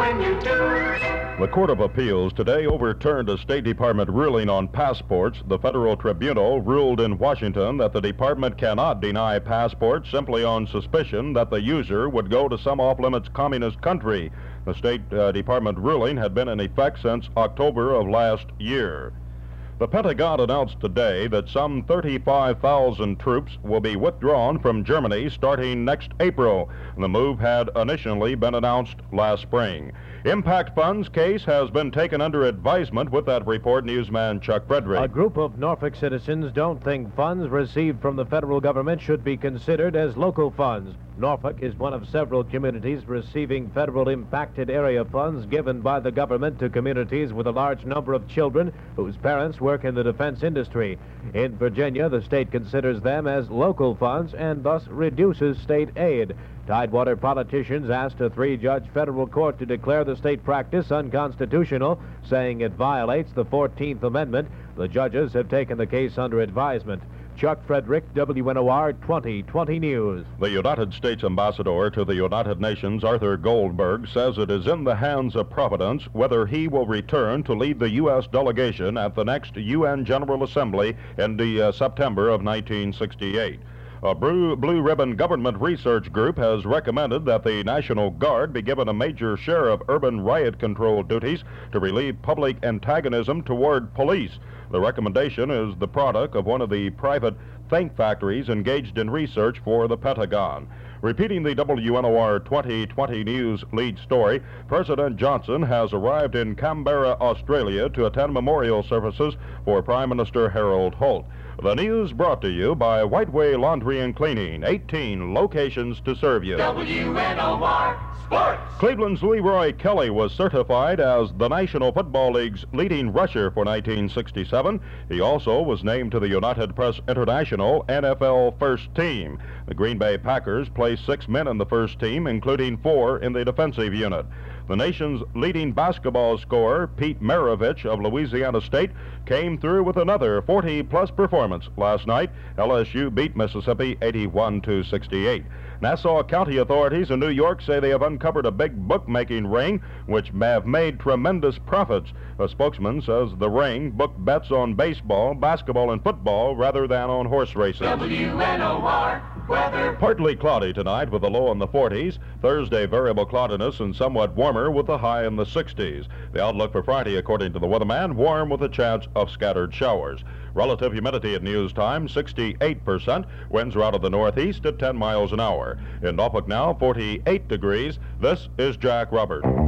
when you do. The Court of Appeals today overturned a State Department ruling on passports. The federal tribunal ruled in Washington that the department cannot deny passports simply on suspicion that the user would go to some off-limits communist country. The State Department ruling had been in effect since October of last year. The Pentagon announced today that some 35,000 troops will be withdrawn from Germany starting next April. The move had initially been announced last spring. Impact Fund's case has been taken under advisement. With that report, newsman Chuck Frederick. A group of Norfolk citizens don't think funds received from the federal government should be considered as local funds. Norfolk is one of several communities receiving federal impacted area funds given by the government to communities with a large number of children whose parents work in the defense industry. In Virginia, the state considers them as local funds and thus reduces state aid. Tidewater politicians asked a three-judge federal court to declare the state practice unconstitutional, saying it violates the 14th Amendment. The judges have taken the case under advisement. Chuck Frederick, WNOR 2020 News. The United States Ambassador to the United Nations, Arthur Goldberg, says it is in the hands of Providence whether he will return to lead the U.S. delegation at the next UN General Assembly in September of 1968. A Blue Ribbon Government Research Group has recommended that the National Guard be given a major share of urban riot control duties to relieve public antagonism toward police. The recommendation is the product of one of the private think factories engaged in research for the Pentagon. Repeating the WNOR 2020 News lead story, President Johnson has arrived in Canberra, Australia to attend memorial services for Prime Minister Harold Holt. The news brought to you by Whiteway Laundry and Cleaning, 18 locations to serve you. WNOR Sports. Cleveland's Leroy Kelly was certified as the National Football League's leading rusher for 1967. He also was named to the United Press International NFL First Team. The Green Bay Packers placed 6 men in the first team, including 4 in the defensive unit. The nation's leading basketball scorer, Pete Maravich of Louisiana State, came through with another 40-plus performance last night. LSU beat Mississippi 81-68. Nassau County authorities in New York say they have uncovered a big bookmaking ring which have made tremendous profits. A spokesman says the ring booked bets on baseball, basketball, and football rather than on horse races. WNOR weather. Partly cloudy tonight with a low in the 40s. Thursday, variable cloudiness and somewhat warmer with a high in the 60s. The outlook for Friday, according to the weatherman, warm with a chance of scattered showers. Relative humidity at news time, 68%. Winds are out of the northeast at 10 miles an hour. In Norfolk now, 48 degrees. This is Jack Roberts.